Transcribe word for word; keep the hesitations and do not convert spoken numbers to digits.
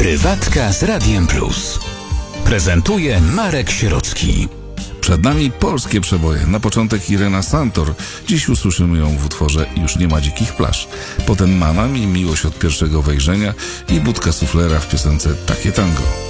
Prywatka z Radiem Plus. Prezentuje Marek Sierocki. Przed nami polskie przeboje. Na początek Irena Santor. Dziś usłyszymy ją w utworze Już nie ma dzikich plaż. Potem Mama mi, Miłość od pierwszego wejrzenia i Budka suflera w piosence Takie tango.